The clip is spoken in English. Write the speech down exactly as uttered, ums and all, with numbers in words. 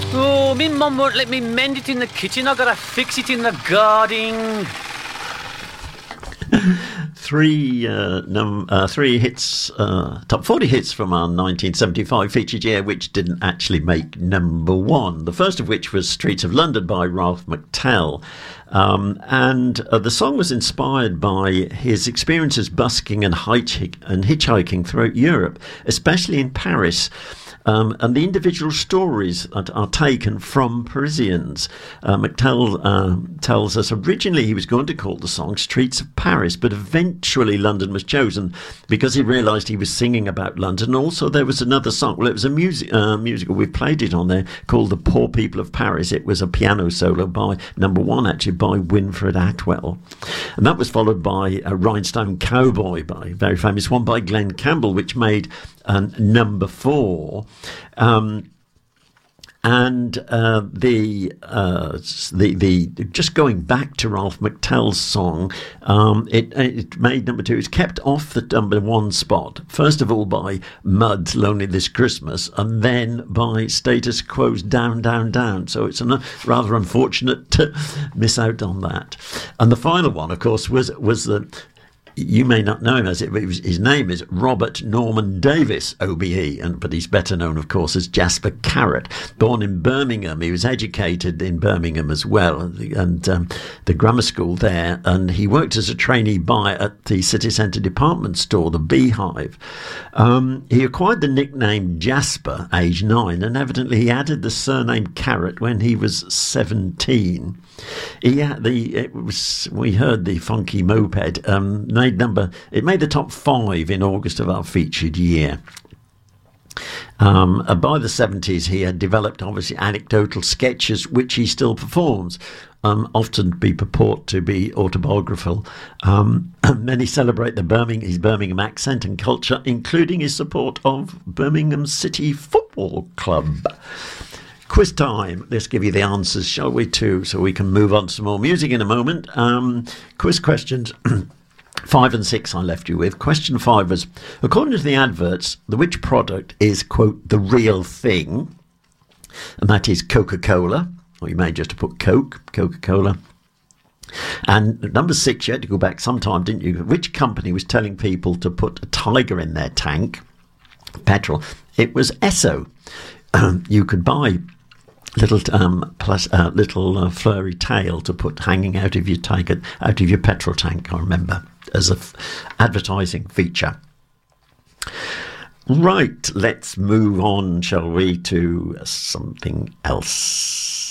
Oh, me mum won't let me mend it in the kitchen. I gotta fix it in the garden. Three uh, num- uh, three hits, uh, top forty hits from our nineteen seventy-five featured year, which didn't actually make number one. The first of which was Streets of London by Ralph McTell. Um, and uh, the song was inspired by his experiences busking and, hitch- and hitchhiking throughout Europe, especially in Paris. Um, and the individual stories are, are taken from Parisians. Uh, McTell uh, tells us originally he was going to call the song Streets of Paris, but eventually London was chosen because he realised he was singing about London. Also, there was another song. Well, it was a music, uh, musical. We played it on there called The Poor People of Paris. It was a piano solo by number one, actually, by Winfred Atwell. And that was followed by a Rhinestone Cowboy, by a very famous one by Glenn Campbell, which made um, number four. Um, and uh, the uh, the the just going back to Ralph McTell's song, um, it it made number two. It's kept off the number one spot. First of all by Mud's "Lonely This Christmas," and then by Status Quo's "Down, Down, Down." So it's an, rather unfortunate to miss out on that. And the final one, of course, was was the. You may not know him as it. His name is Robert Norman Davis, O B E, and but he's better known, of course, as Jasper Carrott. Born in Birmingham, he was educated in Birmingham as well, and um, the grammar school there. And he worked as a trainee buyer at the city centre department store, the Beehive. Um, he acquired the nickname Jasper, age nine, and evidently he added the surname Carrott when he was seventeen. He had the it was we heard the Funky Moped um, made number it made the top five in August of our featured year. Um, uh, by the seventies, he had developed obviously anecdotal sketches which he still performs, um, often be purport to be autobiographical. Um, many celebrate the Birmingham, his Birmingham accent and culture, including his support of Birmingham City Football Club. Quiz time. Let's give you the answers, shall we, too, so we can move on to some more music in a moment. Um, quiz questions five and six I left you with. Question five was, according to the adverts, the which product is, quote, the real thing? And that is Coca-Cola, or you may just put Coke, Coca-Cola. And number six, you had to go back some time, didn't you? Which company was telling people to put a tiger in their tank? Petrol. It was Esso. Um, you could buy little um plus uh, little uh, furry tail to put hanging out of your tiger out of your petrol tank, I remember, as a f- advertising feature. Right, let's move on, shall we, to something else.